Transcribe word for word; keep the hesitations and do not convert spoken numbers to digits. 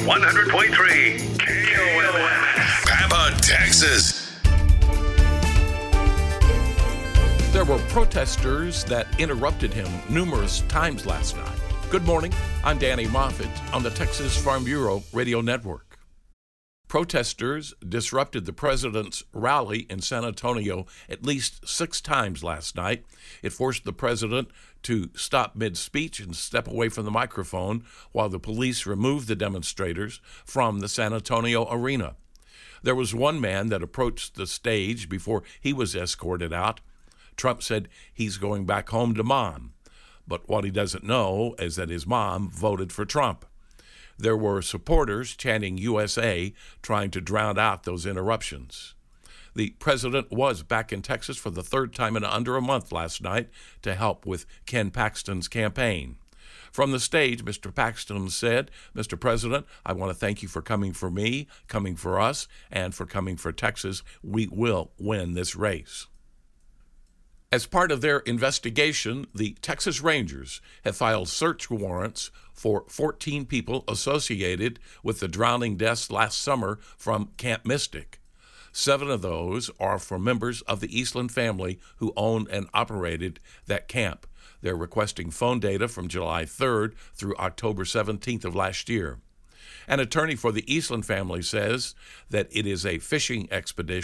one hundred point three K O L F. Papa, Texas. There were protesters that interrupted him numerous times last night. Good morning. I'm Danny Moffett on the Texas Farm Bureau Radio Network. Protesters disrupted the president's rally in San Antonio at least six times last night. It forced the president to stop mid-speech and step away from the microphone while the police removed the demonstrators from the San Antonio arena. There was one man that approached the stage before he was escorted out. Trump said he's going back home to mom. But what he doesn't know is that his mom voted for Trump. There were supporters chanting U S A, trying to drown out those interruptions. The president was back in Texas for the third time in under a month last night to help with Ken Paxton's campaign. From the stage, Mister Paxton said, "Mister President, I want to thank you for coming for me, coming for us, and for coming for Texas. We will win this race." As part of their investigation, the Texas Rangers have filed search warrants for fourteen people associated with the drowning deaths last summer from Camp Mystic. Seven of those are for members of the Eastland family who owned and operated that camp. They're requesting phone data from July third through October seventeenth of last year. An attorney for the Eastland family says that it is a fishing expedition